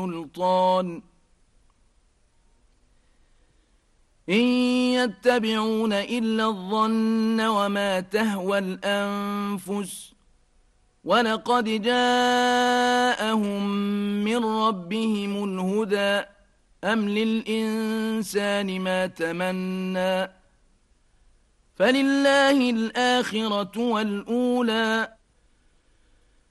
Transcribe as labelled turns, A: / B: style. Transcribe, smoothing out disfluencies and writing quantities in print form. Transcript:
A: سلطان إن يتبعون إلا الظن وما تهوى الأنفس ولقد جاءهم من ربهم الهدى أم للإنسان ما تمنى فلله الآخرة والأولى